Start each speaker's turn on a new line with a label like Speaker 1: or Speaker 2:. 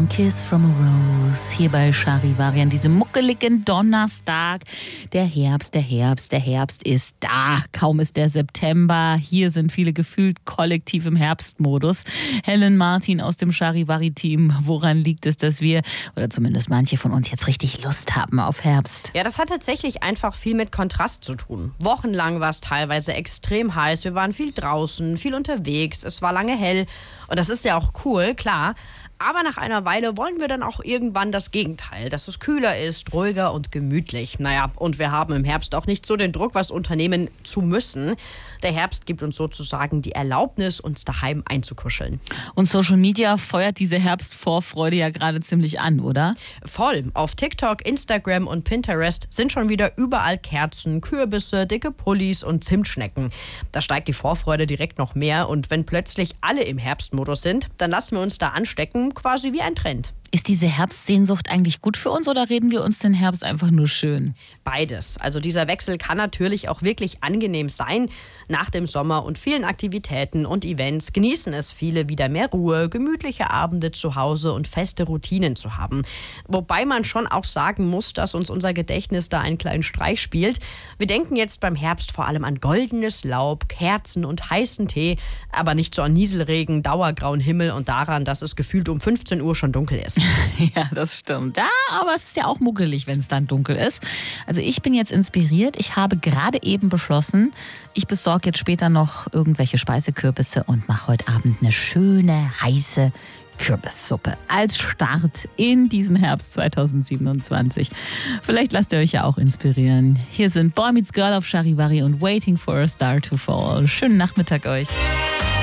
Speaker 1: Kiss from a Rose hier bei Charivari an diesem muckeligen Donnerstag. Der Herbst ist da. Kaum ist der September. Hier sind viele gefühlt kollektiv im Herbstmodus. Helen Martin aus dem Charivari-Team. Woran liegt es, dass wir, oder zumindest manche von uns, jetzt richtig Lust haben auf Herbst?
Speaker 2: Ja, das hat tatsächlich einfach viel mit Kontrast zu tun. Wochenlang war es teilweise extrem heiß. Wir waren viel draußen, viel unterwegs. Es war lange hell. Und das ist ja auch cool, klar. Aber nach einer Weile wollen wir dann auch irgendwann das Gegenteil, dass es kühler ist, ruhiger und gemütlich. Naja, und wir haben im Herbst auch nicht so den Druck, was unternehmen zu müssen. Der Herbst gibt uns sozusagen die Erlaubnis, uns daheim einzukuscheln.
Speaker 1: Und Social Media feuert diese Herbstvorfreude ja gerade ziemlich an, oder?
Speaker 2: Voll. Auf TikTok, Instagram und Pinterest sind schon wieder überall Kerzen, Kürbisse, dicke Pullis und Zimtschnecken. Da steigt die Vorfreude direkt noch mehr. Und wenn plötzlich alle im Herbstmodus sind, dann lassen wir uns da anstecken. Quasi wie ein Trend.
Speaker 1: Ist diese Herbstsehnsucht eigentlich gut für uns oder reden wir uns den Herbst einfach nur schön?
Speaker 2: Beides. Also dieser Wechsel kann natürlich auch wirklich angenehm sein. Nach dem Sommer und vielen Aktivitäten und Events genießen es viele wieder mehr Ruhe, gemütliche Abende zu Hause und feste Routinen zu haben. Wobei man schon auch sagen muss, dass uns unser Gedächtnis da einen kleinen Streich spielt. Wir denken jetzt beim Herbst vor allem an goldenes Laub, Kerzen und heißen Tee, aber nicht so an Nieselregen, dauergrauen Himmel und daran, dass es gefühlt um 15 Uhr schon dunkel ist.
Speaker 1: Ja, das stimmt. Ja, aber es ist ja auch muckelig, wenn es dann dunkel ist. Also ich bin jetzt inspiriert. Ich habe gerade eben beschlossen, ich besorge jetzt später noch irgendwelche Speisekürbisse und mache heute Abend eine schöne, heiße Kürbissuppe als Start in diesen Herbst 2027. Vielleicht lasst ihr euch ja auch inspirieren. Hier sind Boy Meets Girl auf Charivari und Waiting for a Star to Fall. Schönen Nachmittag euch.